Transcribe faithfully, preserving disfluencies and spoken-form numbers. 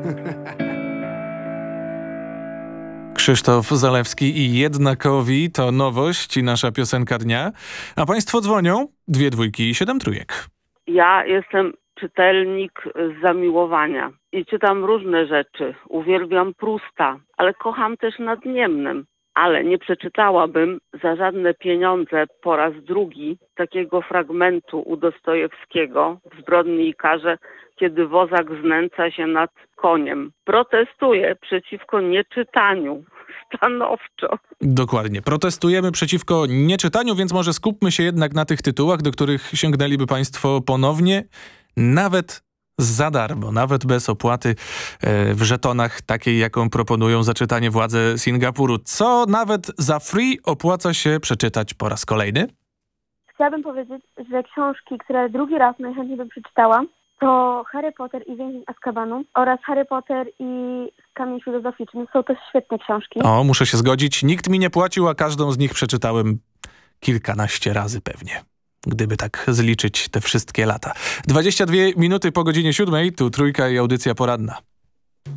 Krzysztof Zalewski i Jednakowi to nowość i nasza piosenka dnia. A państwo dzwonią? Dwie dwójki i siedem trójek. Ja jestem czytelnik z zamiłowania i czytam różne rzeczy. Uwielbiam Prusta, ale kocham też Nadniemnym. Ale nie przeczytałabym za żadne pieniądze po raz drugi takiego fragmentu u Dostojewskiego w Zbrodni i karze, kiedy wozak znęca się nad koniem. Protestuję przeciwko nieczytaniu. Stanowczo. Dokładnie. Protestujemy przeciwko nieczytaniu, więc może skupmy się jednak na tych tytułach, do których sięgnęliby państwo ponownie, nawet za darmo, nawet bez opłaty w żetonach takiej, jaką proponują za czytanie władze Singapuru. Co nawet za free opłaca się przeczytać po raz kolejny? Chciałabym powiedzieć, że książki, które drugi raz najchętniej bym przeczytała, to Harry Potter i Więzień Azkabanu oraz Harry Potter i Kamień Filozoficzny. Są to świetne książki. O, muszę się zgodzić. Nikt mi nie płacił, a każdą z nich przeczytałem kilkanaście razy pewnie. Gdyby tak zliczyć te wszystkie lata. dwadzieścia dwie minuty po godzinie siódmej, tu Trójka i audycja poranna.